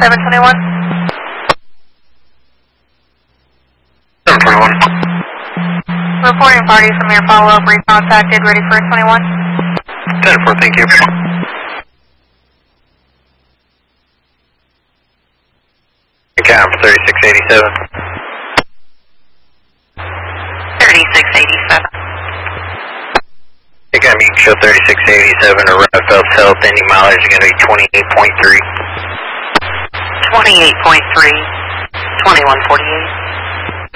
721. 721. Reporting party from your follow-up recontacted, ready for 21. 10-4, thank you. Account for 3687. 3687. Account, you can show 3687 arrive Phelps Health. Any mileage is going to be 28.3. 28.3. 2148.